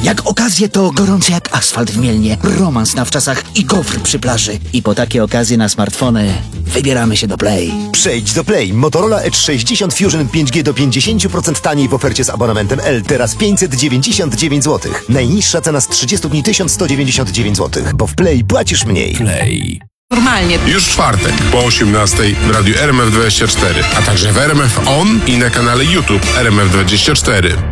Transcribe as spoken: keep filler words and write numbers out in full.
Jak okazje to gorący jak asfalt w Mielnie, romans na wczasach i gofr przy plaży. I po takie okazje na smartfony wybieramy się do Play. Przejdź do Play. Motorola Edge sześćdziesiąt Fusion pięć G do pięćdziesiąt procent taniej w ofercie z abonamentem L. Teraz pięćset dziewięćdziesiąt dziewięć złotych. Najniższa cena z trzydziestu dni tysiąc sto dziewięćdziesiąt dziewięć złotych. Bo w Play płacisz mniej. Play. Normalnie. Już w czwartek po osiemnastej w radiu R M F dwadzieścia cztery, a także w R M F On i na kanale YouTube R M F dwadzieścia cztery.